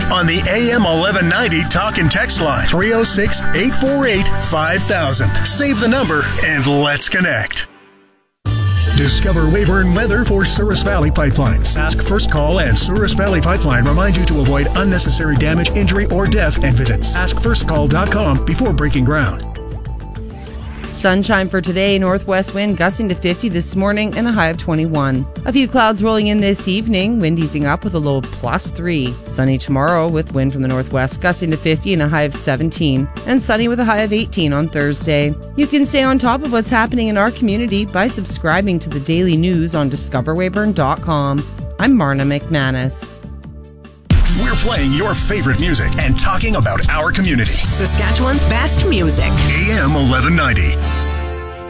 on the AM 1190 talk and text line 306-848-5000. Save the number and let's connect. Discover Weyburn weather for Souris Valley Pipeline. Sask First Call and Souris Valley Pipeline remind you to avoid unnecessary damage, injury, or death and visit saskfirstcall.com before breaking ground. Sunshine for today, northwest wind gusting to 50 this morning and a high of 21. A few clouds rolling in this evening, wind easing up with a low of +3. Sunny tomorrow with wind from the northwest gusting to 50 and a high of 17. And sunny with a high of 18 on Thursday. You can stay on top of what's happening in our community by subscribing to the daily news on discoverweyburn.com. I'm Marna McManus. We're playing your favorite music and talking about our community. Saskatchewan's best music. AM 1190.